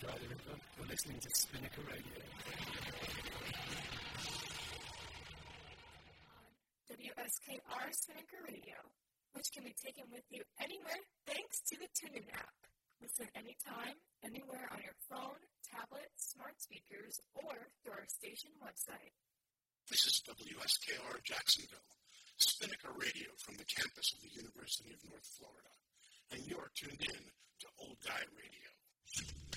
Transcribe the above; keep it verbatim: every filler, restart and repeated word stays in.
Friday River. You're listening to Spinnaker Radio. W S K R Spinnaker Radio, which can be taken with you anywhere thanks to the TuneIn app. Listen anytime, anywhere on your phone, tablet, smart speakers, or through our station website. This is W S K R Jacksonville, Spinnaker Radio from the campus of the University of North Florida, and you're tuned in to Old Guy Radio.